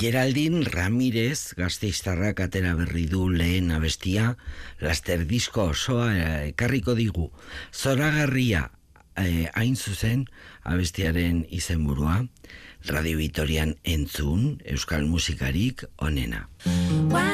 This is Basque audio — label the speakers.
Speaker 1: Geraldin Ramirez gasteiztarrak atera berri du lehen abestia, laster disko osoa ekarriko digu. Zoragarria hain zuzen abestiaren izenburua, Radio Vitorian entzun euskal musikarik onena.